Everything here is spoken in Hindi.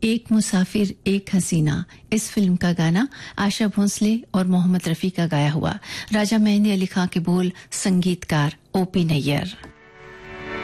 एक मुसाफिर एक हसीना इस फिल्म का गाना आशा भोंसले और मोहम्मद रफी का गाया हुआ। राजा मेहंदी अली खां के बोल, संगीतकार ओपी नैयर।